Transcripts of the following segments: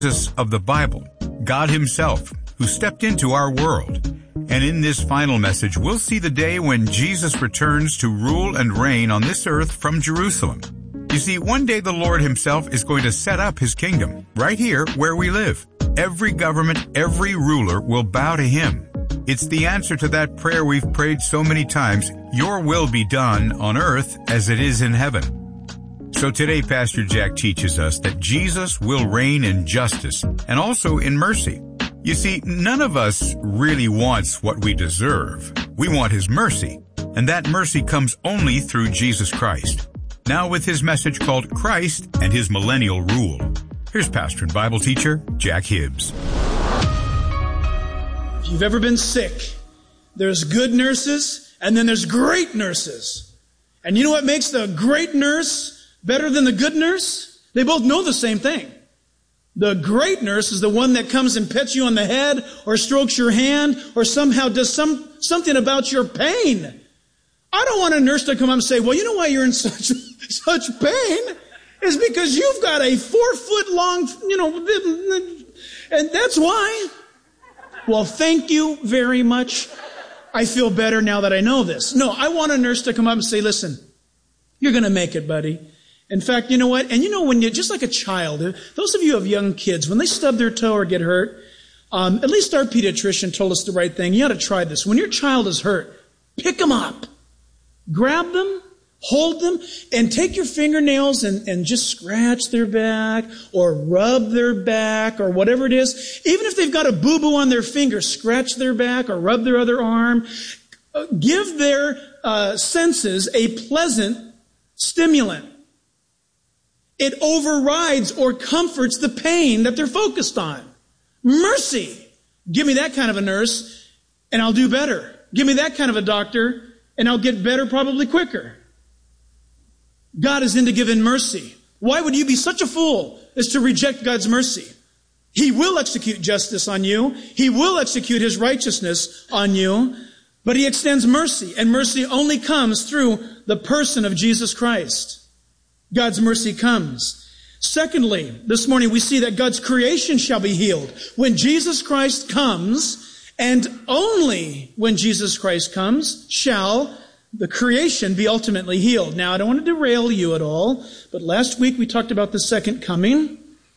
Jesus of the Bible, God Himself, who stepped into our world. And in this final message, we'll see the day when Jesus returns to rule and reign on this earth from Jerusalem. You see, one day the Lord Himself is going to set up His kingdom, right here where we live. Every government, every ruler will bow to Him. It's the answer to that prayer we've prayed so many times, "Your will be done on earth as it is in heaven." So today, Pastor Jack teaches us that Jesus will reign in justice and also in mercy. You see, none of us really wants what we deserve. We want His mercy, and that mercy comes only through Jesus Christ. Now with his message called Christ and His Millennial Rule, here's pastor and Bible teacher Jack Hibbs. If you've ever been sick, there's good nurses and then there's great nurses. And you know what makes the great nurse better than the good nurse? They both know the same thing. The great nurse is the one that comes and pets you on the head or strokes your hand or somehow does something about your pain. I don't want a nurse to come up and say, well, you know why you're in such pain? It's because you've got a 4-foot long, and that's why. Well, thank you very much. I feel better now that I know this. No, I want a nurse to come up and say, listen, you're going to make it, buddy. In fact, you know what? And you know, when you're just like a child, those of you who have young kids, when they stub their toe or get hurt, at least our pediatrician told us the right thing. You ought to try this. When your child is hurt, pick them up. Grab them, hold them, and take your fingernails and just scratch their back or rub their back or whatever it is. Even if they've got a boo-boo on their finger, scratch their back or rub their other arm. Give their senses a pleasant stimulant. It overrides or comforts the pain that they're focused on. Mercy. Give me that kind of a nurse, and I'll do better. Give me that kind of a doctor, and I'll get better probably quicker. God is into giving mercy. Why would you be such a fool as to reject God's mercy? He will execute justice on you. He will execute His righteousness on you. But He extends mercy, and mercy only comes through the person of Jesus Christ. God's mercy comes. Secondly, this morning we see that God's creation shall be healed. When Jesus Christ comes, and only when Jesus Christ comes, shall the creation be ultimately healed. Now, I don't want to derail you at all, but last week we talked about the second coming,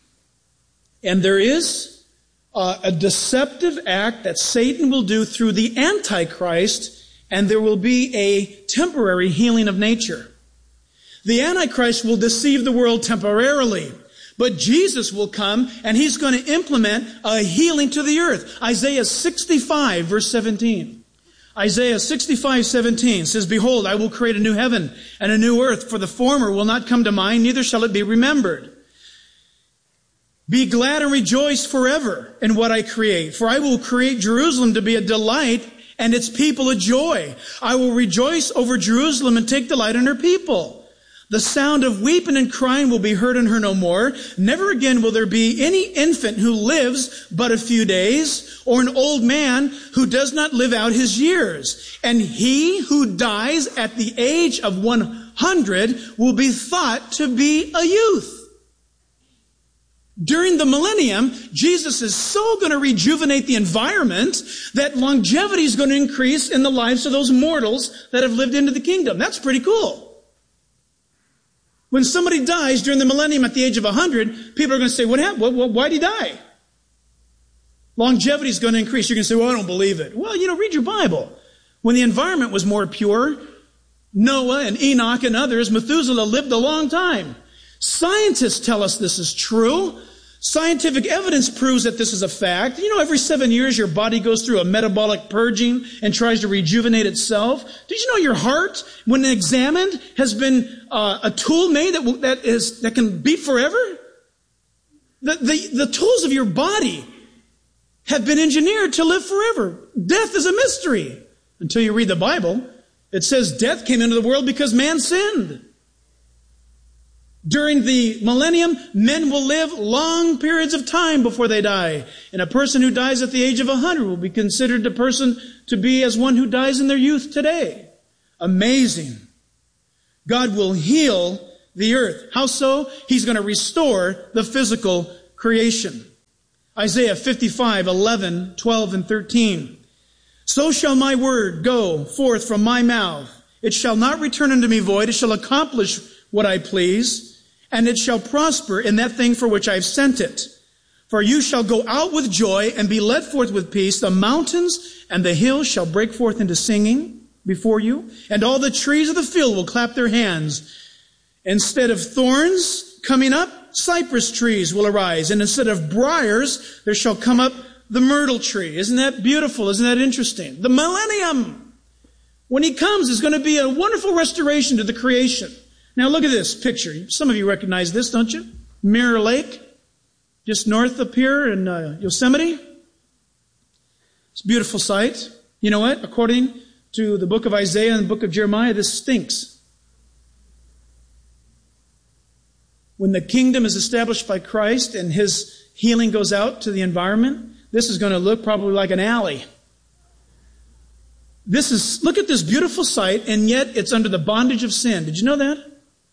and there is a deceptive act that Satan will do through the Antichrist, and there will be a temporary healing of nature. The Antichrist will deceive the world temporarily, but Jesus will come and He's going to implement a healing to the earth. Isaiah 65, verse 17. Isaiah 65:17 says, "Behold, I will create a new heaven and a new earth, for the former will not come to mind, neither shall it be remembered. Be glad and rejoice forever in what I create, for I will create Jerusalem to be a delight and its people a joy. I will rejoice over Jerusalem and take delight in her people. The sound of weeping and crying will be heard in her no more. Never again will there be any infant who lives but a few days, or an old man who does not live out his years. And he who dies at the age of 100 will be thought to be a youth." During the millennium, Jesus is so going to rejuvenate the environment that longevity is going to increase in the lives of those mortals that have lived into the kingdom. That's pretty cool. When somebody dies during the millennium at the age of 100, people are going to say, what happened? Why did he die? Longevity is going to increase. You're going to say, well, I don't believe it. Well, read your Bible. When the environment was more pure, Noah and Enoch and others, Methuselah lived a long time. Scientists tell us this is true. Scientific evidence proves that this is a fact. Every 7 years your body goes through a metabolic purging and tries to rejuvenate itself. Did you know your heart, when examined, has been a tool made that can beat forever? The tools of your body have been engineered to live forever. Death is a mystery. Until you read the Bible, it says death came into the world because man sinned. During the millennium, men will live long periods of time before they die. And a person who dies at the age of 100 will be considered a person to be as one who dies in their youth today. Amazing. God will heal the earth. How so? He's going to restore the physical creation. Isaiah 55, 11, 12, and 13. So shall my word go forth from my mouth. It shall not return unto me void. It shall accomplish what I please, and it shall prosper in that thing for which I have sent it. For you shall go out with joy and be led forth with peace. The mountains and the hills shall break forth into singing before you, and all the trees of the field will clap their hands. Instead of thorns coming up, cypress trees will arise, and instead of briars, there shall come up the myrtle tree. Isn't that beautiful? Isn't that interesting? The millennium, when he comes, is going to be a wonderful restoration to the creation. Now look at this picture. Some of you recognize this, don't you? Mirror Lake, just north up here in Yosemite. It's a beautiful sight. You know what? According to the book of Isaiah and the book of Jeremiah, this stinks. When the kingdom is established by Christ and his healing goes out to the environment, this is going to look probably like an alley. Look at this beautiful sight, and yet it's under the bondage of sin. Did you know that?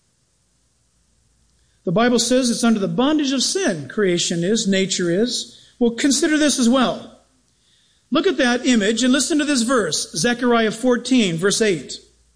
The Bible says it's under the bondage of sin. Creation is, nature is. Well, consider this as well. Look at that image and listen to this verse, Zechariah 14, verse 8.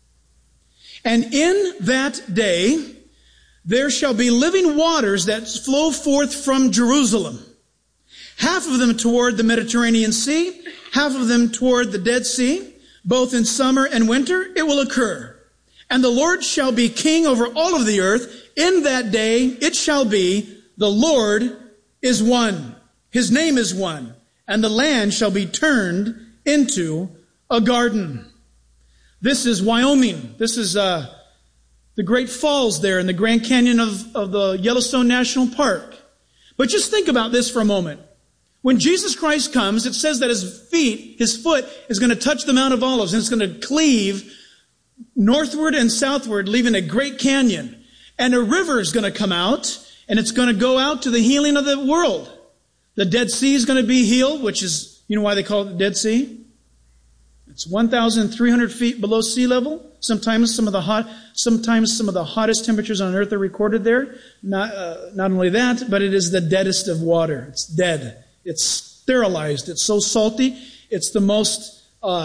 And in that day there shall be living waters that flow forth from Jerusalem, half of them toward the Mediterranean Sea, half of them toward the Dead Sea, both in summer and winter. It will occur. And the Lord shall be king over all of the earth. In that day it shall be, the Lord is one. His name is one. And the land shall be turned into a garden. This is Wyoming. This is the Great Falls there in the Grand Canyon of the Yellowstone National Park. But just think about this for a moment. When Jesus Christ comes, it says that his foot is going to touch the Mount of Olives, and it's going to cleave northward and southward, leaving a great canyon. And a river is going to come out, and it's going to go out to the healing of the world. The Dead Sea is going to be healed, which is, you know why they call it the Dead Sea? It's 1,300 feet below sea level. Sometimes some of the hottest temperatures on earth are recorded there. Not only that, but it is the deadest of water. It's dead. It's sterilized. It's so salty. It's the most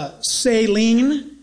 saline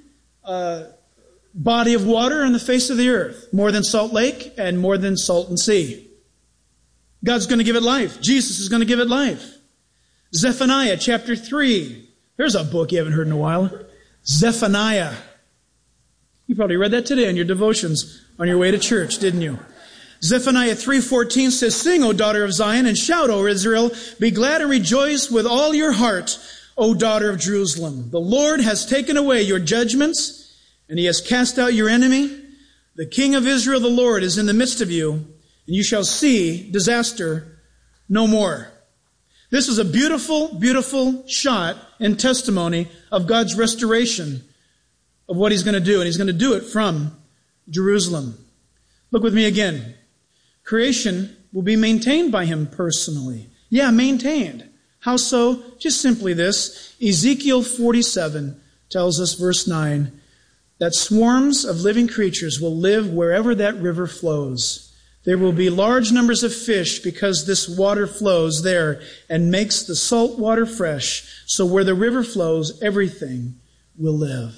body of water on the face of the earth. More than Salt Lake and more than Salton Sea. God's going to give it life. Jesus is going to give it life. Zephaniah chapter 3. There's a book you haven't heard in a while. Zephaniah. You probably read that today in your devotions on your way to church, didn't you? Zephaniah 3:14 says, Sing, O daughter of Zion, and shout, O Israel. Be glad and rejoice with all your heart, O daughter of Jerusalem. The Lord has taken away your judgments, and he has cast out your enemy. The King of Israel, the Lord, is in the midst of you, and you shall see disaster no more. This is a beautiful, beautiful shot and testimony of God's restoration of what he's going to do. And he's going to do it from Jerusalem. Look with me again. Creation will be maintained by him personally. Yeah, maintained. How so? Just simply this. Ezekiel 47 tells us, verse 9, that swarms of living creatures will live wherever that river flows. There will be large numbers of fish because this water flows there and makes the salt water fresh. So where the river flows, everything will live.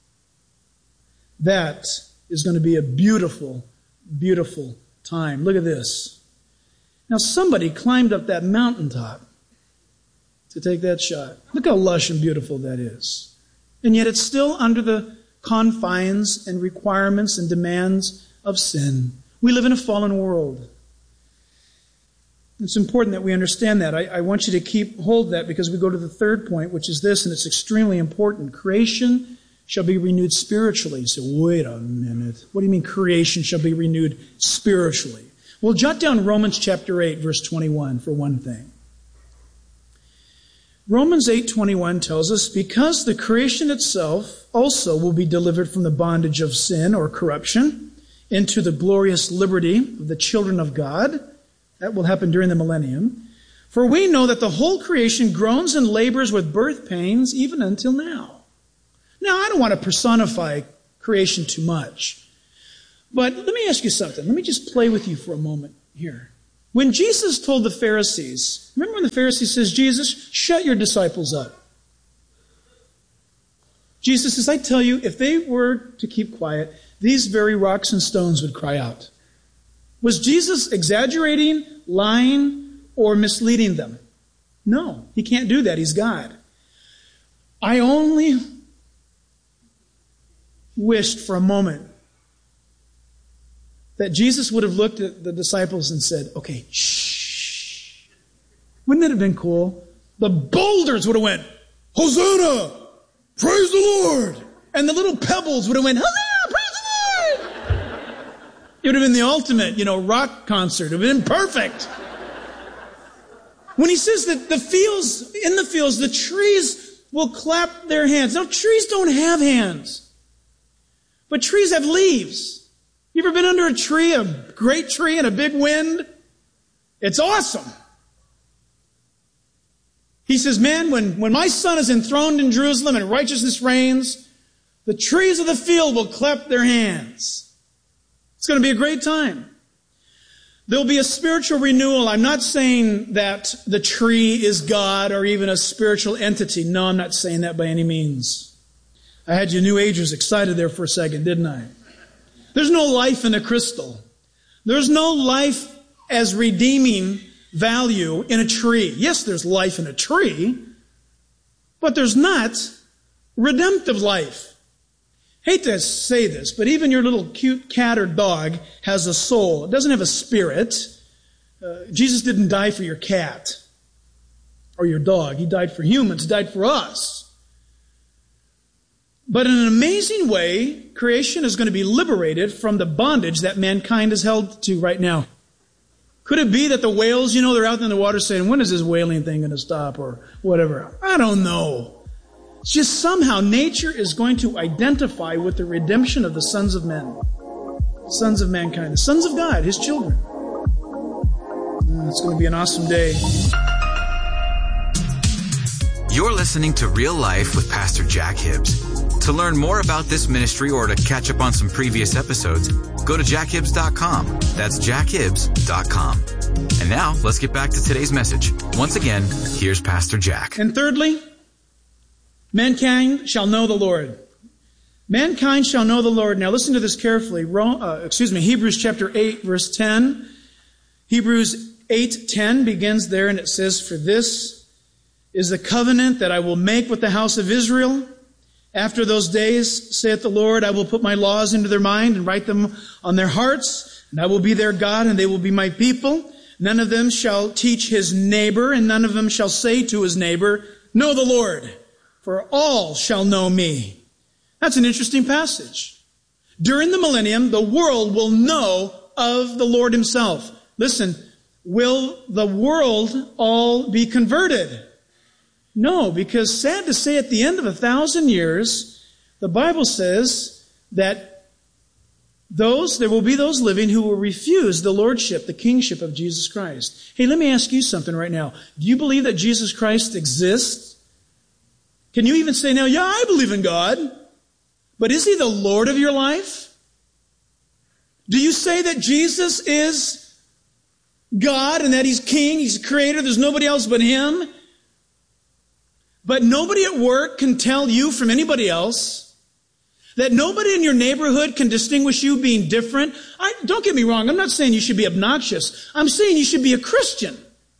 That is going to be a beautiful, beautiful time. Look at this. Now somebody climbed up that mountaintop to take that shot. Look how lush and beautiful that is. And yet it's still under the confines and requirements and demands of sin. We live in a fallen world. It's important that we understand that. I want you to keep hold of that because we go to the third point, which is this, and it's extremely important. Creation shall be renewed spiritually. So wait a minute. What do you mean creation shall be renewed spiritually? Well, jot down Romans chapter 8, verse 21 for one thing. Romans 8:21 tells us, because the creation itself also will be delivered from the bondage of sin or corruption into the glorious liberty of the children of God. That will happen during the millennium. For we know that the whole creation groans and labors with birth pains even until now. Now, I don't want to personify creation too much. But let me ask you something. Let me just play with you for a moment here. When Jesus told the Pharisees, remember when the Pharisees says, Jesus, shut your disciples up. Jesus says, I tell you, if they were to keep quiet, these very rocks and stones would cry out. Was Jesus exaggerating, lying, or misleading them? No, he can't do that. He's God. I only wished for a moment that Jesus would have looked at the disciples and said, okay, shh. Wouldn't it have been cool? The boulders would have went, Hosanna! Praise the Lord! And the little pebbles would have went, Hosanna! Praise the Lord! It would have been the ultimate, rock concert. It would have been perfect. When he says that in the fields, the trees will clap their hands. Now, trees don't have hands. But trees have leaves. You ever been under a tree, a great tree, and a big wind? It's awesome. He says, man, when my son is enthroned in Jerusalem and righteousness reigns, the trees of the field will clap their hands. It's going to be a great time. There'll be a spiritual renewal. I'm not saying that the tree is God or even a spiritual entity. No, I'm not saying that by any means. I had you New Agers excited there for a second, didn't I? There's no life in a crystal. There's no life as redeeming value in a tree. Yes, there's life in a tree, but there's not redemptive life. Hate to say this, but even your little cute cat or dog has a soul. It doesn't have a spirit. Jesus didn't die for your cat or your dog. He died for humans. He died for us. But in an amazing way, creation is going to be liberated from the bondage that mankind is held to right now. Could it be that the whales, they're out in the water saying, when is this whaling thing going to stop or whatever? I don't know. It's just somehow nature is going to identify with the redemption of the sons of men, sons of mankind, the sons of God, His children. It's going to be an awesome day. You're listening to Real Life with Pastor Jack Hibbs. To learn more about this ministry or to catch up on some previous episodes, go to jackhibbs.com. That's jackhibbs.com. And now, let's get back to today's message. Once again, here's Pastor Jack. And thirdly, mankind shall know the Lord. Mankind shall know the Lord. Now listen to this carefully. Hebrews chapter 8, verse 10. Hebrews 8:10 begins there, and it says, for this is the covenant that I will make with the house of Israel. After those days, saith the Lord, I will put my laws into their mind and write them on their hearts, and I will be their God, and they will be my people. None of them shall teach his neighbor, and none of them shall say to his neighbor, know the Lord, for all shall know me. That's an interesting passage. During the millennium, the world will know of the Lord Himself. Listen, will the world all be converted? No, because sad to say, at the end of 1,000 years, the Bible says that there will be those living who will refuse the lordship, the kingship of Jesus Christ. Hey, let me ask you something right now. Do you believe that Jesus Christ exists? Can you even say now, yeah, I believe in God, but is He the Lord of your life? Do you say that Jesus is God and that He's King, He's Creator, there's nobody else but Him? But nobody at work can tell you from anybody else. That nobody in your neighborhood can distinguish you being different. Don't get me wrong, I'm not saying you should be obnoxious. I'm saying you should be a Christian.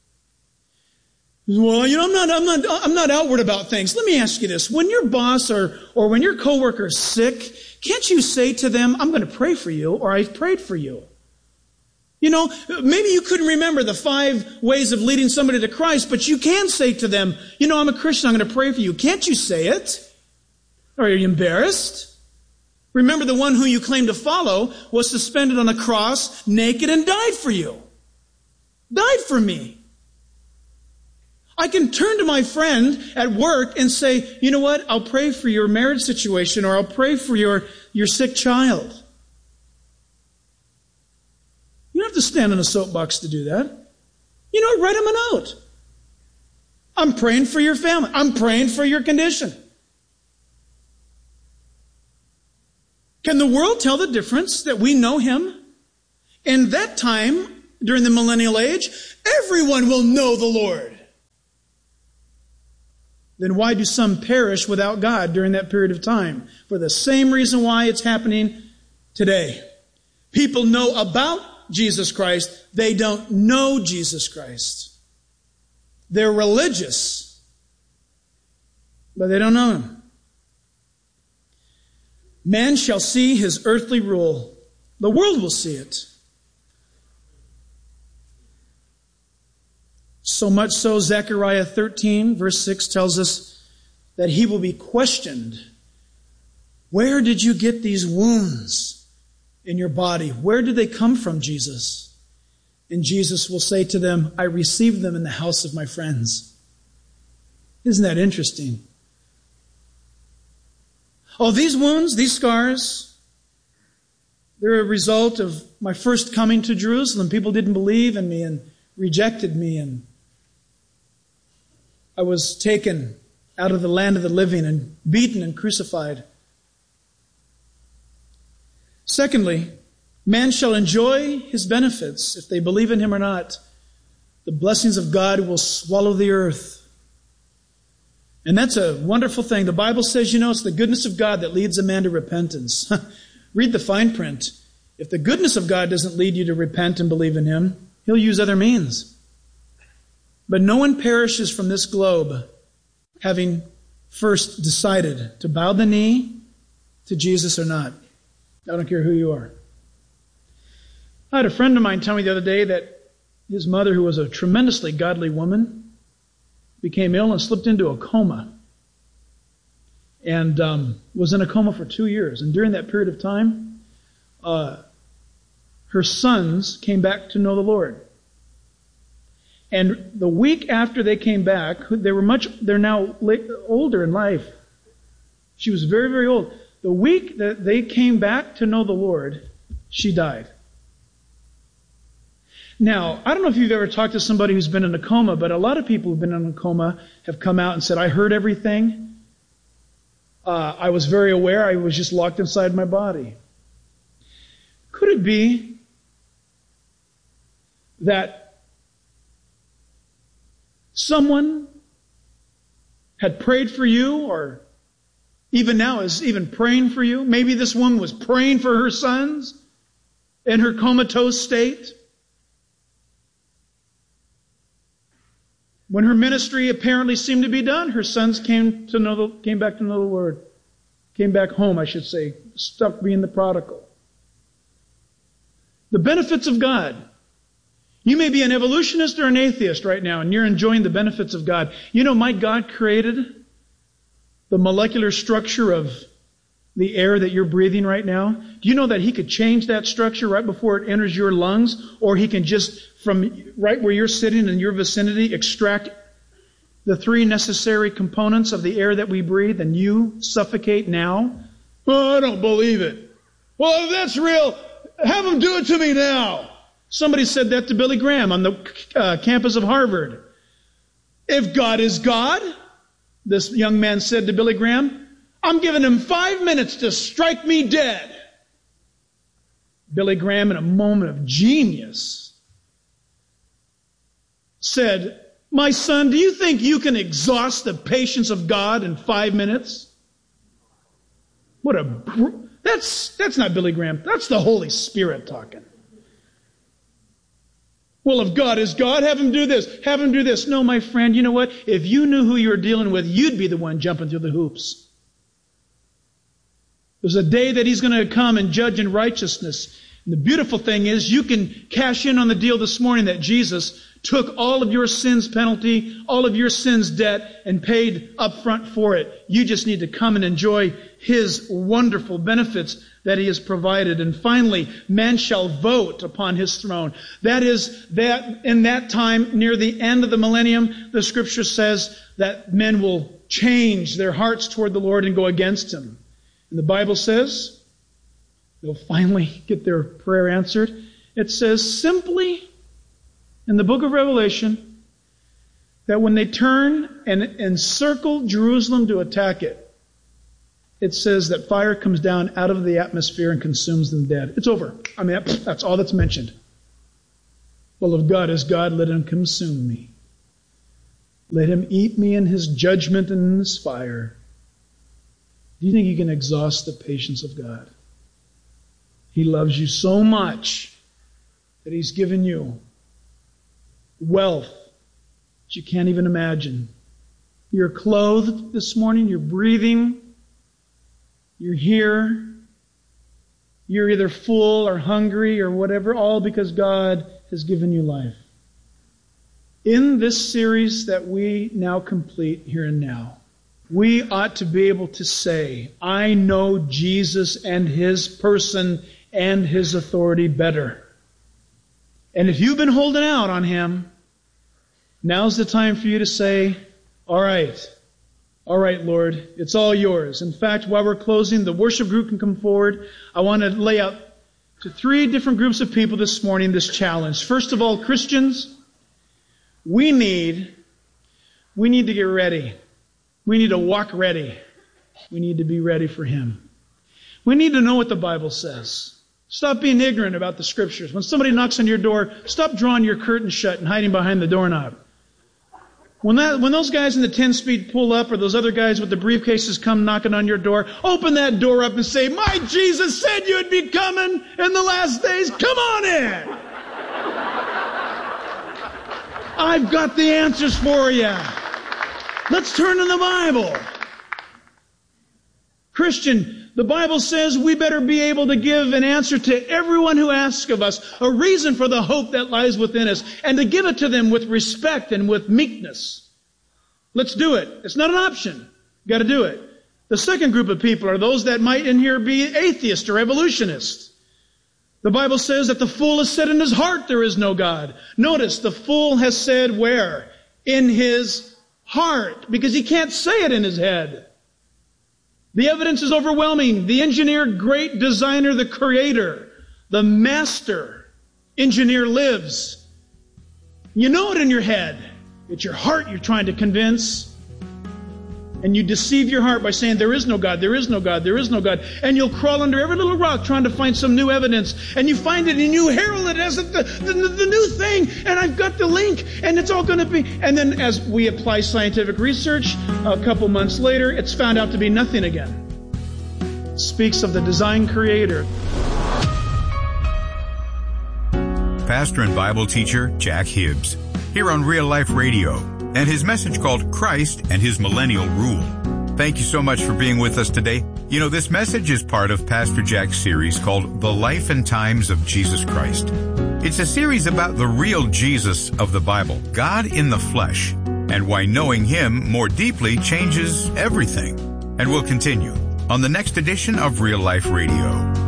Well, I'm not outward about things. Let me ask you this. When your boss or when your coworker is sick, can't you say to them, I'm going to pray for you, or I've prayed for you? Maybe you couldn't remember the 5 ways of leading somebody to Christ, but you can say to them, I'm a Christian, I'm going to pray for you. Can't you say it? Or are you embarrassed? Remember, the one who you claim to follow was suspended on a cross, naked, and died for you. Died for me. I can turn to my friend at work and say, you know what, I'll pray for your marriage situation, or I'll pray for your sick child. You don't have to stand on a soapbox to do that. Write them a note. I'm praying for your family. I'm praying for your condition. Can the world tell the difference that we know Him? In that time, during the millennial age. Everyone will know the Lord. Then why do some perish without God during that period of time? For the same reason why it's happening today. People know about Jesus Christ. They don't know Jesus Christ. They're religious, but they don't know Him. Man shall see His earthly rule. The world will see it. So much so, Zechariah 13, verse 6 tells us that He will be questioned. Where did you get these wounds in your body? Where did they come from, Jesus? And Jesus will say to them, I received them in the house of my friends. Isn't that interesting? Oh, these wounds, these scars, they're a result of my first coming to Jerusalem. People didn't believe in me and rejected me, and I was taken out of the land of the living and beaten and crucified. Secondly, man shall enjoy his benefits if they believe in Him or not. The blessings of God will swallow the earth. And that's a wonderful thing. The Bible says, it's the goodness of God that leads a man to repentance. Read the fine print. If the goodness of God doesn't lead you to repent and believe in Him, He'll use other means. But no one perishes from this globe having first decided to bow the knee to Jesus or not. I don't care who you are. I had a friend of mine tell me the other day that his mother, who was a tremendously godly woman, became ill and slipped into a coma. And was in a coma for 2 years. And during that period of time, her sons came back to know the Lord. And the week after they came back, they're now older in life. She was very, very old. The week that they came back to know the Lord, she died. Now, I don't know if you've ever talked to somebody who's been in a coma, but a lot of people who've been in a coma have come out and said, I heard everything. I was very aware. I was just locked inside my body. Could it be that someone had prayed for you, or even now is even praying for you? Maybe this woman was praying for her sons in her comatose state. When her ministry apparently seemed to be done, her sons came back to know the Lord. Came back home, I should say. Stopped being the prodigal. The benefits of God. You may be an evolutionist or an atheist right now, and you're enjoying the benefits of God. My God created the molecular structure of the air that you're breathing right now. Do you know that He could change that structure right before it enters your lungs? Or He can just, from right where you're sitting in your vicinity, extract the 3 necessary components of the air that we breathe, and you suffocate now? Oh, I don't believe it. Well, if that's real, have Him do it to me now. Somebody said that to Billy Graham on the campus of Harvard. If God is God, this young man said to Billy Graham, I'm giving Him 5 minutes to strike me dead. Billy Graham, in a moment of genius, said, my son, do you think you can exhaust the patience of God in 5 minutes? That's not Billy Graham. That's the Holy Spirit talking. Well, if God is God, have Him do this, have Him do this. No, my friend, you know what? If you knew who you were dealing with, you'd be the one jumping through the hoops. There's a day that He's going to come and judge in righteousness. And the beautiful thing is you can cash in on the deal this morning that Jesus took all of your sins penalty, all of your sins debt, and paid up front for it. You just need to come and enjoy His wonderful benefits that He has provided. And finally, man shall vote upon His throne. That is, that in that time, near the end of the millennium, the Scripture says that men will change their hearts toward the Lord and go against Him. And the Bible says they'll finally get their prayer answered. It says simply in the book of Revelation that when they turn and encircle Jerusalem to attack it, it says that fire comes down out of the atmosphere and consumes them dead. It's over. I mean, that's all that's mentioned. Well, if God is God, let him consume me. Let him eat me in his judgment and in his fire. Do you think you can exhaust the patience of God? He loves you so much that he's given you wealth that you can't even imagine. You're clothed this morning, you're breathing, you're here, you're either full or hungry or whatever, all because God has given you life. In this series that we now complete here and now, we ought to be able to say, I know Jesus and his person and his authority better. And if you've been holding out on him, now's the time for you to say, all right, Lord, it's all yours. In fact, while we're closing, the worship group can come forward. I want to lay out to 3 different groups of people this morning this challenge. First of all, Christians, we need to get ready. We need to walk ready. We need to be ready for him. We need to know what the Bible says. Stop being ignorant about the Scriptures. When somebody knocks on your door, stop drawing your curtain shut and hiding behind the doorknob. When those guys in the 10-speed pull up or those other guys with the briefcases come knocking on your door, open that door up and say, my Jesus said you'd be coming in the last days. Come on in. I've got the answers for you. Let's turn to the Bible. Christian, the Bible says we better be able to give an answer to everyone who asks of us, a reason for the hope that lies within us, and to give it to them with respect and with meekness. Let's do it. It's not an option. You've got to do it. The second group of people are those that might in here be atheists or evolutionists. The Bible says that the fool has said in his heart there is no God. Notice, the fool has said where? In his heart, because he can't say it in his head. The evidence is overwhelming. The engineer, great designer, the creator, the master engineer lives. You know it in your head. It's your heart you're trying to convince. And you deceive your heart by saying, there is no God, there is no God, there is no God. And you'll crawl under every little rock trying to find some new evidence. And you find it and you herald it as the new thing. And I've got the link and it's all going to be. And then as we apply scientific research, a couple months later, it's found out to be nothing again. It speaks of the design creator. Pastor and Bible teacher Jack Hibbs, here on Real Life Radio, and his message called Christ and His Millennial Rule. Thank you so much for being with us today. You know, this message is part of Pastor Jack's series called The Life and Times of Jesus Christ. It's a series about the real Jesus of the Bible, God in the flesh, and why knowing Him more deeply changes everything. And we'll continue on the next edition of Real Life Radio.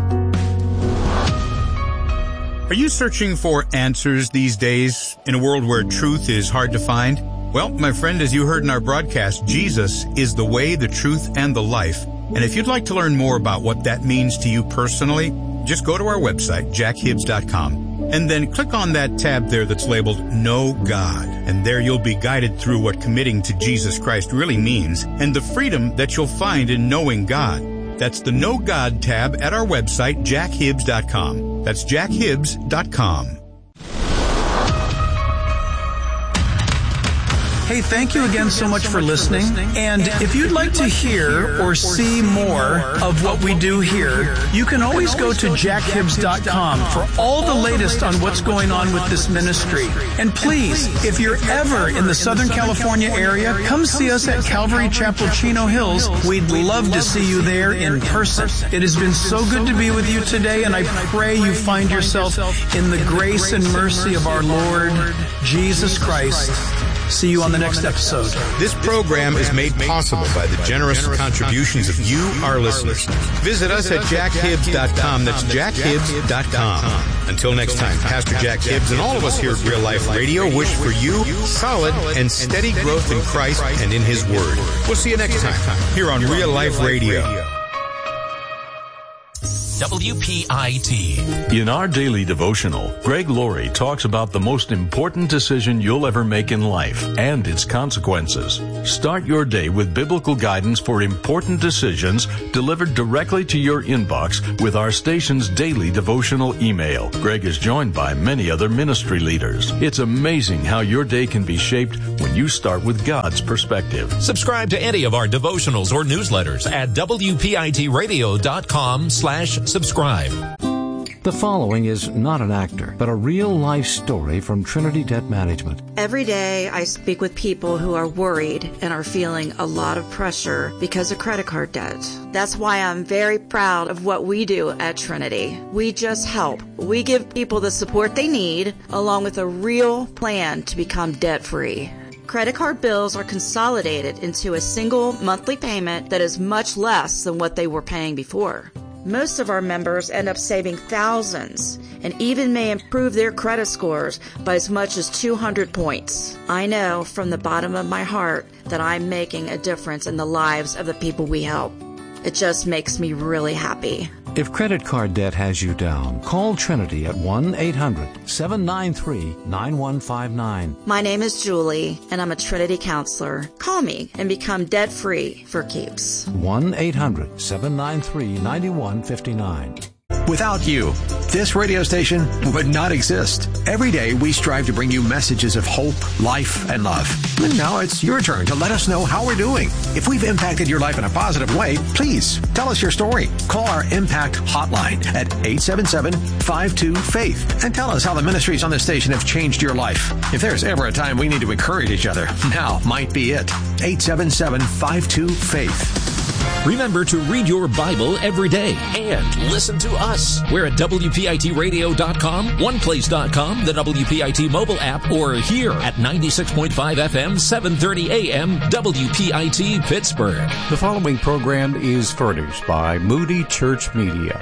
Are you searching for answers these days in a world where truth is hard to find? Well, my friend, as you heard in our broadcast, Jesus is the way, the truth, and the life. And if you'd like to learn more about what that means to you personally, just go to our website, jackhibbs.com, and then click on that tab there that's labeled Know God. And there you'll be guided through what committing to Jesus Christ really means and the freedom that you'll find in knowing God. That's the Know God tab at our website, jackhibbs.com. That's jackhibbs.com. Hey, thank you again so much for listening. And if you'd like to hear or see more of what we do here, you can always go to jackhibbs.com for all the latest on what's going on with this ministry. And please, if you're ever in the Southern California area, come see us at Calvary Chapel, Chino Hills. We'd love to see you there in person. It has been so good to be with you today, and I pray you find yourself in the grace and mercy of our Lord Jesus Christ. See you on the next episode. This program is made possible by the generous contributions of you, our listeners. Visit us at jackhibbs.com. That's jackhibbs.com. Until next time, Pastor Jack Hibbs and all of us here at Real Life Radio wish for you solid and steady growth in Christ and in His Word. We'll see you next time here on Real Life Radio. WPIT. In our daily devotional, Greg Laurie talks about the most important decision you'll ever make in life and its consequences. Start your day with biblical guidance for important decisions delivered directly to your inbox with our station's daily devotional email. Greg is joined by many other ministry leaders. It's amazing how your day can be shaped when you start with God's perspective. Subscribe to any of our devotionals or newsletters at WPITradio.com/subscribe. The following is not an actor, but a real-life story from Trinity Debt Management. Every day I speak with people who are worried and are feeling a lot of pressure because of credit card debt. That's why I'm very proud of what we do at Trinity. We just help. We give people the support they need, along with a real plan to become debt-free. Credit card bills are consolidated into a single monthly payment that is much less than what they were paying before. Most of our members end up saving thousands and even may improve their credit scores by as much as 200 points. I know from the bottom of my heart that I'm making a difference in the lives of the people we help. It just makes me really happy. If credit card debt has you down, call Trinity at 1-800-793-9159. My name is Julie, and I'm a Trinity counselor. Call me and become debt-free for keeps. 1-800-793-9159. Without you, this radio station would not exist. Every day we strive to bring you messages of hope, life, and love. And now it's your turn to let us know how we're doing. If we've impacted your life in a positive way, please tell us your story. Call our Impact Hotline at 877-52-FAITH and tell us how the ministries on this station have changed your life. If there's ever a time we need to encourage each other, now might be it. 877-52-FAITH. Remember to read your Bible every day and listen to us. We're at WPITradio.com, OnePlace.com, the WPIT mobile app, or here at 96.5 FM, 730 AM, WPIT Pittsburgh. The following program is furnished by Moody Church Media.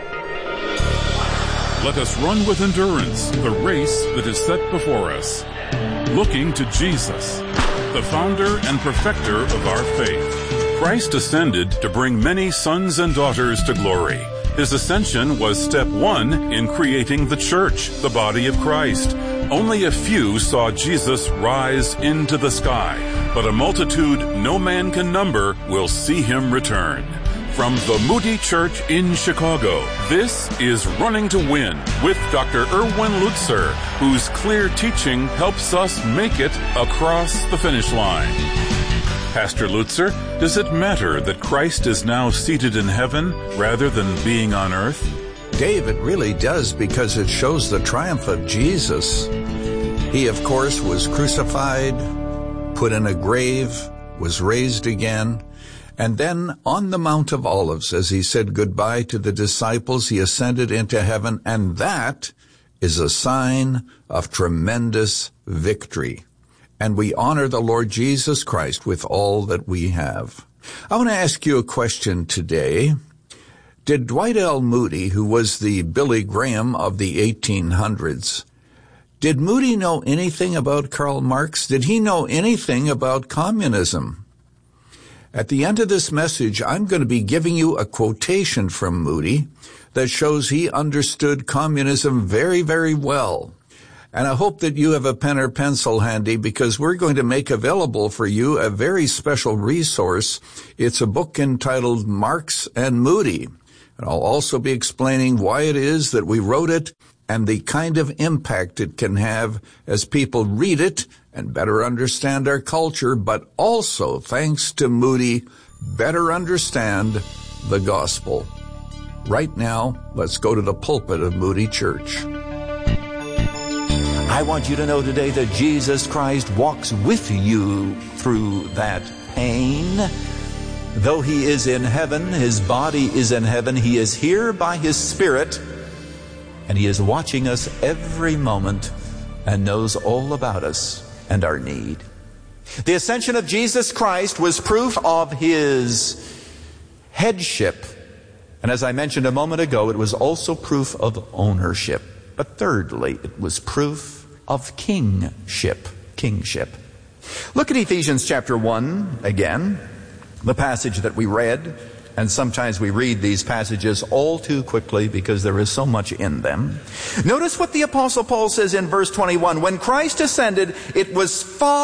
Let us run with endurance the race that is set before us, looking to Jesus, the founder and perfecter of our faith. Christ ascended to bring many sons and daughters to glory. His ascension was step one in creating the church, the body of Christ. Only a few saw Jesus rise into the sky, but a multitude no man can number will see him return. From the Moody Church in Chicago, this is Running to Win with Dr. Erwin Lutzer, whose clear teaching helps us make it across the finish line. Pastor Lutzer, does it matter that Christ is now seated in heaven rather than being on earth? Dave, it really does, because it shows the triumph of Jesus. He, of course, was crucified, put in a grave, was raised again, and then on the Mount of Olives, as he said goodbye to the disciples, he ascended into heaven, and that is a sign of tremendous victory. And we honor the Lord Jesus Christ with all that we have. I want to ask you a question today. Did Dwight L. Moody, who was the Billy Graham of the 1800s, did Moody know anything about Karl Marx? Did he know anything about communism? At the end of this message, I'm going to be giving you a quotation from Moody that shows he understood communism very, very well. And I hope that you have a pen or pencil handy, because we're going to make available for you a very special resource. It's a book entitled Marx and Moody. And I'll also be explaining why it is that we wrote it and the kind of impact it can have as people read it and better understand our culture, but also, thanks to Moody, better understand the gospel. Right now, let's go to the pulpit of Moody Church. I want you to know today that Jesus Christ walks with you through that pain. Though he is in heaven, his body is in heaven, he is here by his Spirit, and he is watching us every moment and knows all about us and our need. The ascension of Jesus Christ was proof of his headship. And as I mentioned a moment ago, it was also proof of ownership. But thirdly, it was proof of kingship. Look at Ephesians chapter 1 again, the passage that we read, And sometimes we read these passages all too quickly because there is so much in them. Notice what the Apostle Paul says in verse 21. When Christ ascended, it was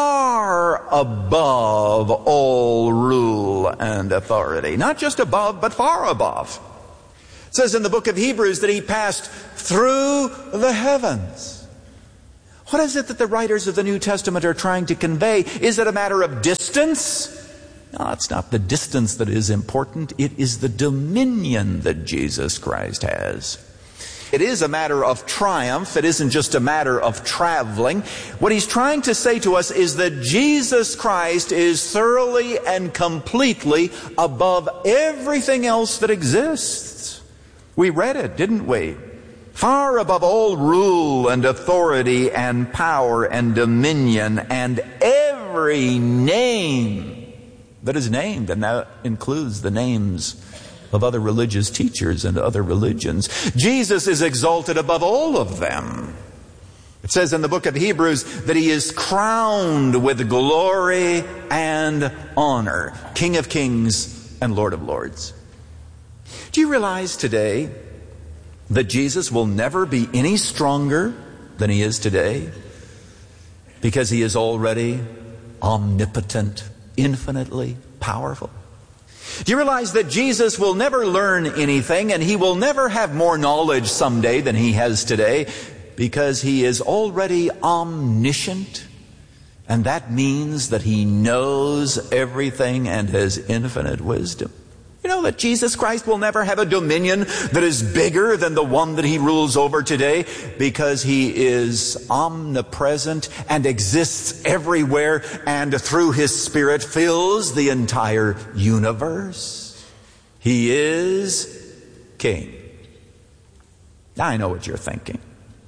far above all rule and authority. Not just above, but far above. It says in the book of Hebrews that he passed through the heavens. What is it that the writers of the New Testament are trying to convey? Is it a matter of distance? No, it's not the distance that is important. It is the dominion that Jesus Christ has. It is a matter of triumph. It isn't just a matter of traveling. What he's trying to say to us is that Jesus Christ is thoroughly and completely above everything else that exists. We read it, didn't we? Far above all rule and authority and power and dominion and every name that is named, and that includes the names of other religious teachers and other religions. Jesus is exalted above all of them. It says in the book of Hebrews that he is crowned with glory and honor, King of kings and Lord of lords. Do you realize today that Jesus will never be any stronger than he is today? Because he is already omnipotent, infinitely powerful. Do you realize that Jesus will never learn anything and he will never have more knowledge someday than he has today, because he is already omniscient, and that means that he knows everything and has infinite wisdom. You know that Jesus Christ will never have a dominion that is bigger than the one that he rules over today, because he is omnipresent and exists everywhere, and through his Spirit fills the entire universe. He is King. Now I know what you're thinking.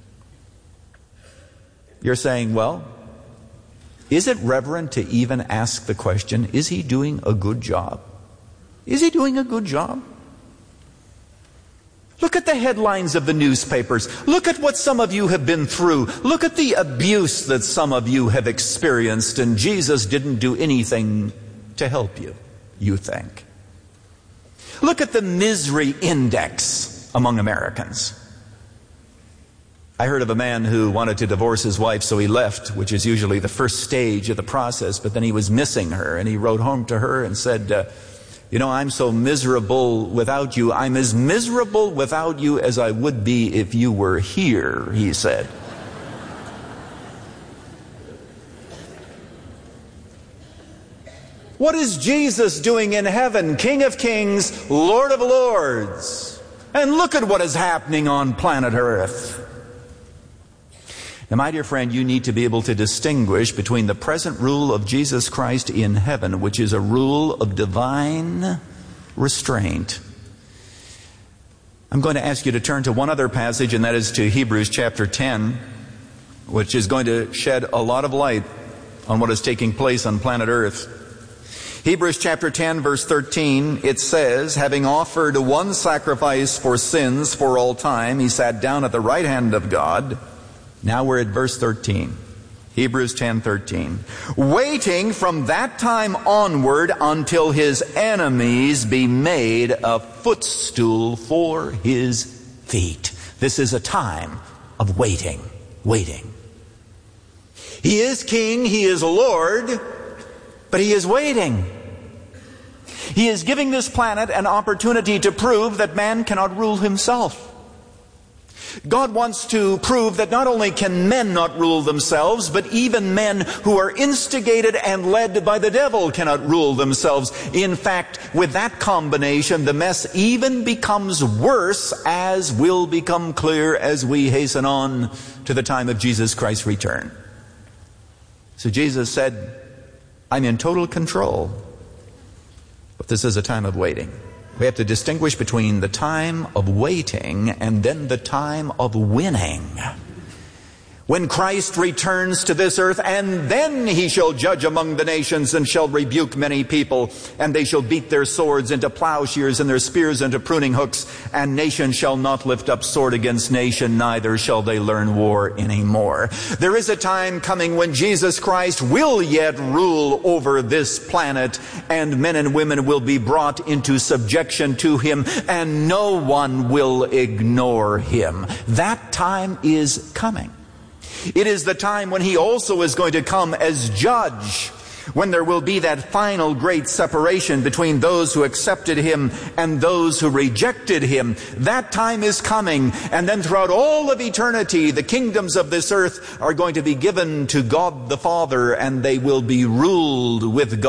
You're saying, well, is it reverent to even ask the question, is he doing a good job? Is he doing a good job? Look at the headlines of the newspapers. Look at what some of you have been through. Look at the abuse that some of you have experienced, and Jesus didn't do anything to help you, you think. Look at the misery index among Americans. I heard of a man who wanted to divorce his wife, so he left, which is usually the first stage of the process, but then he was missing her, and he wrote home to her and said, you know, I'm so miserable without you. I'm as miserable without you as I would be if you were here, he said. What is Jesus doing in heaven? King of kings, Lord of lords. And look at what is happening on planet Earth. Now, my dear friend, you need to be able to distinguish between the present rule of Jesus Christ in heaven, which is a rule of divine restraint. I'm going to ask you to turn to one other passage, and that is to Hebrews chapter 10, which is going to shed a lot of light on what is taking place on planet Earth. Hebrews chapter 10, verse 13, it says, having offered one sacrifice for sins for all time, he sat down at the right hand of God. Now we're at verse 13. Hebrews 10:13. Waiting from that time onward until his enemies be made a footstool for his feet. This is a time of waiting. Waiting. He is king, he is Lord, but he is waiting. He is giving this planet an opportunity to prove that man cannot rule himself. God wants to prove that not only can men not rule themselves, but even men who are instigated and led by the devil cannot rule themselves. In fact, with that combination, the mess even becomes worse, as will become clear as we hasten on to the time of Jesus Christ's return. So Jesus said, I'm in total control, but this is a time of waiting. We have to distinguish between the time of waiting and then the time of winning. when Christ returns to this earth, and then he shall judge among the nations and shall rebuke many people, and they shall beat their swords into plowshares and their spears into pruning hooks, and nation shall not lift up sword against nation, neither shall they learn war anymore. There is a time coming when Jesus Christ will yet rule over this planet, and men and women will be brought into subjection to him, and no one will ignore him. That time is coming. It is the time when he also is going to come as judge, when there will be that final great separation between those who accepted him and those who rejected him. That time is coming, and then throughout all of eternity, the kingdoms of this earth are going to be given to God the Father, and they will be ruled with God